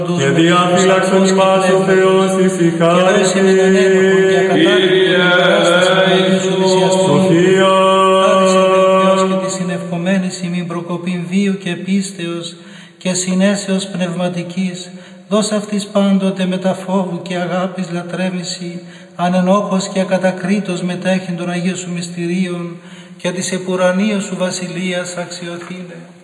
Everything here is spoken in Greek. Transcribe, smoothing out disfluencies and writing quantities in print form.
Και διαφύλαξον ημάς ο Θεός της ηχάρης. Σοφία. Και τη συνευχομένης ημίν προκοπήν βίου και πίστεως και συνέσεως πνευματικής, δώσ' αυτής πάντοτε μετα φόβου και αγάπης λατρεύηση, ανενόχως και ακατακρίτως μετέχει των Αγίων σου μυστηρίων και της επουρανίας σου βασιλείας αξιοθήνε.